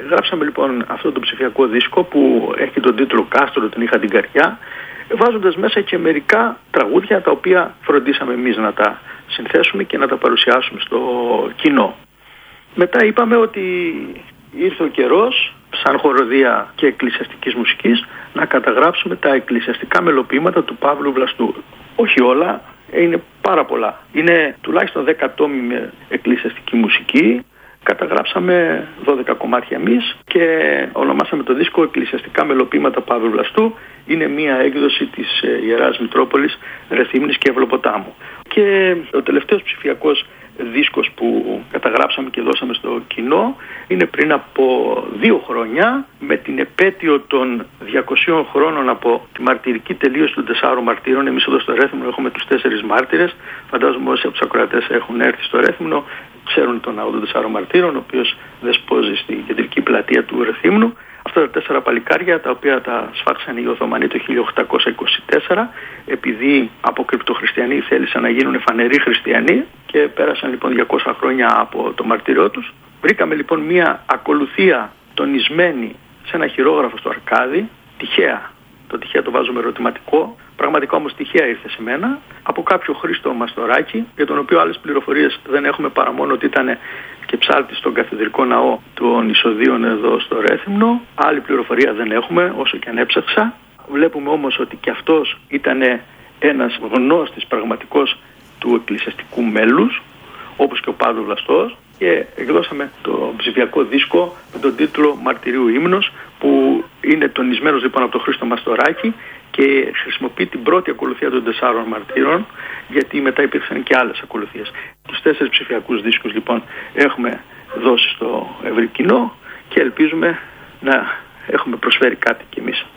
Γράψαμε λοιπόν αυτό το ψηφιακό δίσκο που έχει τον τίτλο «Κάστρο, την είχα την καρδιά», βάζοντας μέσα και μερικά τραγούδια τα οποία φροντίσαμε εμείς να τα συνθέσουμε και να τα παρουσιάσουμε στο κοινό. Μετά είπαμε ότι ήρθε ο καιρός, σαν χοροδία και εκκλησιαστικής μουσικής, να καταγράψουμε τα εκκλησιαστικά μελοποιήματα του Παύλου Βλαστού. Όχι όλα, είναι πάρα πολλά. Είναι τουλάχιστον 10 τόμοι με εκκλησιαστική μουσική. Καταγράψαμε 12 κομμάτια εμείς και ονομάσαμε το δίσκο «Εκκλησιαστικά μελοποιήματα Παύλου Βλαστού». Είναι μία έκδοση της Ιεράς Μητρόπολης Ρεθύμνης και Ευλοποτάμου. Και ο τελευταίος ψηφιακός δίσκος που καταγράψαμε και δώσαμε στο κοινό είναι πριν από 2 χρόνια, με την επέτειο των 200 χρόνων από τη μαρτυρική τελείωση των 4 μαρτύρων. Εμείς εδώ στο Ρέθυμνο έχουμε τους 4 μάρτυρες. Φαντάζομαι όσοι από τους ακροατές έχουν έρθει στο Ρέθυμνο ξέρουν τον ναό των 4 μαρτύρων, ο οποίος δεσπόζει στην κεντρική πλατεία του Ρεθύμνου. Αυτά τα 4 παλικάρια, τα οποία τα σφάξαν οι Οθωμανοί το 1824, επειδή αποκρυπτοχριστιανοί θέλησαν να γίνουν φανεροί χριστιανοί και πέρασαν λοιπόν 200 χρόνια από το μαρτύριό τους. Βρήκαμε λοιπόν μια ακολουθία τονισμένη σε ένα χειρόγραφο στο Αρκάδι, τυχαία. Το τυχαία το βάζουμε ερωτηματικό. Πραγματικά όμως τυχαία ήρθε σε μένα από κάποιο Χρήστο Μαστοράκη, για τον οποίο άλλες πληροφορίες δεν έχουμε παρά μόνο ότι ήταν και ψάλτης στον καθεδρικό ναό των Ισοδίων εδώ στο Ρέθυμνο. Άλλη πληροφορία δεν έχουμε, όσο και αν έψαξα. Βλέπουμε όμως ότι και αυτός ήταν ένας γνώστης πραγματικός του εκκλησιαστικού μέλους, όπως και ο Παύλος Βλαστός, και εκδώσαμε το ψηφιακό δίσκο με τον τίτλο «Μαρτυρίου Ύμνος», που είναι τονισμένος λοιπόν από τον Χρήστο Μαστοράκη και χρησιμοποιεί την πρώτη ακολουθία των 4 μαρτύρων, γιατί μετά υπήρξαν και άλλες ακολουθίες. Τους 4 ψηφιακούς δίσκους λοιπόν έχουμε δώσει στο ευρύ κοινό και ελπίζουμε να έχουμε προσφέρει κάτι κι εμείς.